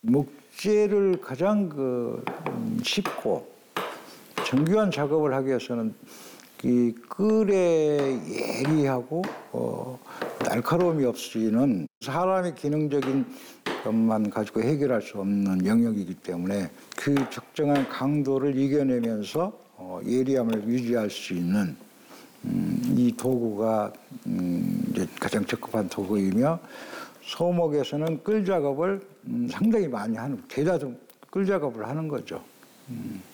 목재를 가장 쉽고 정교한 작업을 하기 위해서는 이 끌의 예리하고 날카로움이 없이는 사람의 기능적인 것만 가지고 해결할 수 없는 영역이기 때문에 그 적정한 강도를 이겨내면서 예리함을 유지할 수 있는 이 도구가 이제 가장 적합한 도구이며, 소목에서는 끌 작업을 상당히 많이 하는, 대다수 끌 작업을 하는 거죠.